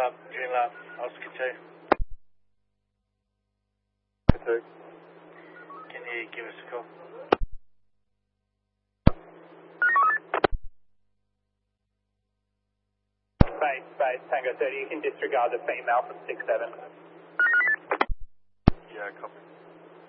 Dreamlab, Oscar 2. Oscar 2. Can you give us a call? Space, Tango 30, you can disregard the female from 6-7. Yeah, copy.